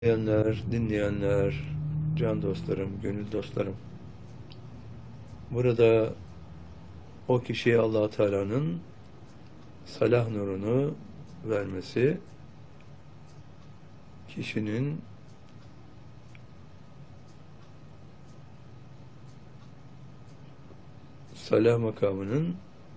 Dinleyenler, can dostlarım, gönül dostlarım. Burada o kişiye Allah Teala'nın salah nurunu vermesi, kişinin salah makamının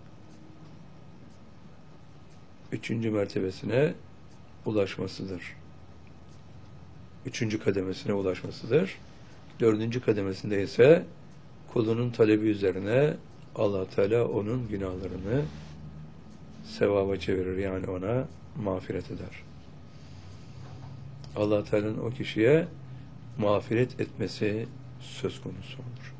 3. mertebesine ulaşmasıdır. 3. kademesine ulaşmasıdır. 4. kademesinde ise kulunun talebi üzerine Allah Teala onun günahlarını sevaba çevirir, yani ona mağfiret eder. Allah Teala'nın o kişiye mağfiret etmesi söz konusu olur.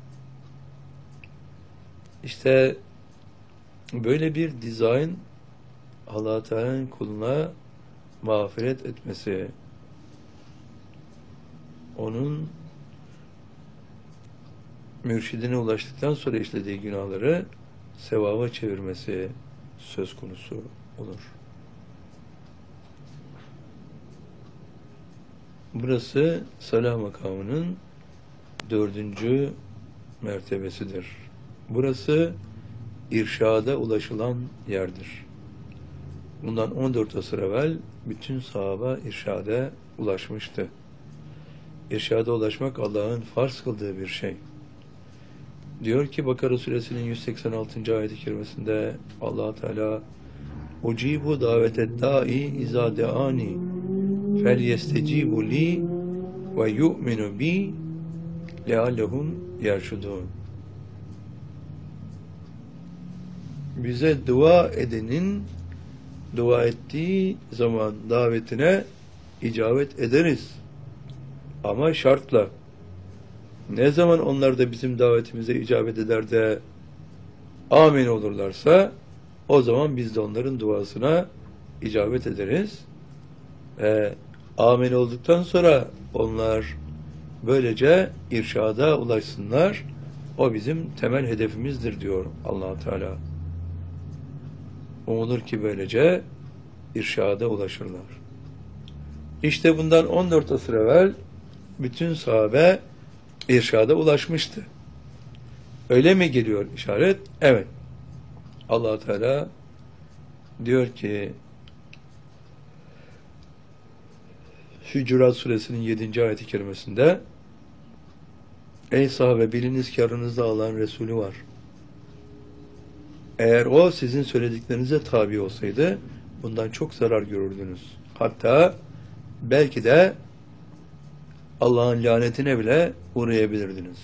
İşte böyle bir dizayn, Allah Teala'nın kuluna mağfiret etmesi, onun mürşidine ulaştıktan sonra işlediği günahları sevaba çevirmesi söz konusu olur. Burası salah makamının 4. mertebesidir. Burası irşada ulaşılan yerdir. Bundan 14 asır evvel bütün sahaba irşada ulaşmıştı. İrşada ulaşmak Allah'ın farz kıldığı bir şey. Diyor ki Bakara suresinin 186. ayet-i kerimesinde Allah Teala "Ucibu daveted da'i iza de'ani felyestecibu li ve yu'minu bi leallehum yerşudun." Bize dua edenin dua ettiği zaman davetine icabet ederiz. Ama şartla. Ne zaman onlar da bizim davetimize icabet eder de amin olurlarsa, o zaman biz de onların duasına icabet ederiz. Amin olduktan sonra onlar böylece irşada ulaşsınlar. O bizim temel hedefimizdir diyor Allah Teala. Umulur ki böylece irşada ulaşırlar. İşte bundan 14 asır evvel bütün sahabe irşada ulaşmıştı. Öyle mi geliyor işaret? Evet. Allah Teala diyor ki Hücurat suresinin 7. ayet-i kerimesinde "Ey sahabe, biliniz ki aranızda Allah'ın Resulü var. Eğer o sizin söylediklerinize tabi olsaydı bundan çok zarar görürdünüz. Hatta belki de Allah'ın lanetine bile uğrayabilirdiniz.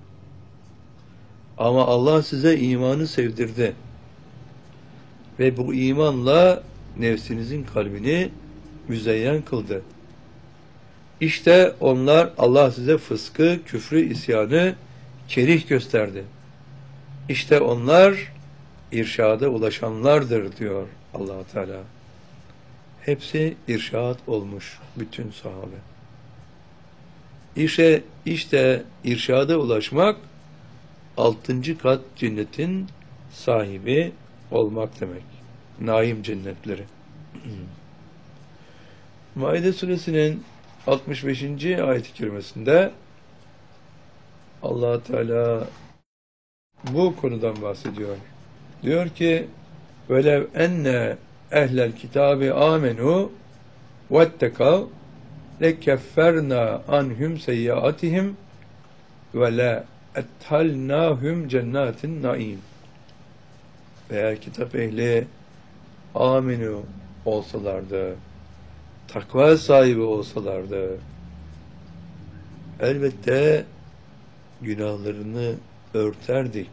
Ama Allah size imanı sevdirdi. Ve bu imanla nefsinizin kalbini müzeyyen kıldı. İşte onlar, Allah size fıskı, küfrü, isyanı kerih gösterdi. İşte onlar irşada ulaşanlardır diyor Allah Teala. Hepsi irşad olmuş, bütün sahabe. İşte irşada ulaşmak 6. kat cennetin sahibi olmak demek. Naim cennetleri. Maide suresinin 65. ayet-i kerimesinde Allah Teala bu konudan bahsediyor. Diyor ki velev enne ehlel kitabi amenu vettekav lekefferna anhum seyyiatihim ve la ethalnahum cennetin naim. Eğer kitap ehli aminu olsalardı, takva sahibi olsalardı, elbette günahlarını örterdik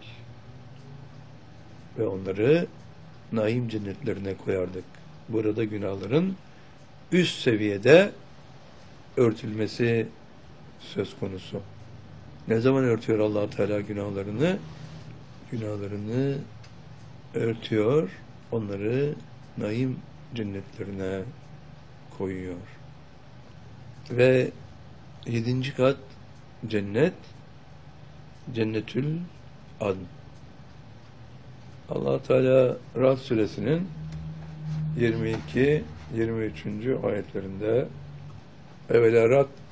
ve onları naim cennetlerine koyardık. Burada günahların üst seviyede örtülmesi söz konusu. Ne zaman örtüyor Allah Teala günahlarını? Günahlarını örtüyor, onları naim cennetlerine koyuyor. Ve 7. kat cennet, cennetül adn. Allah Teala Ra'd suresinin 22-23. ayetlerinde evvela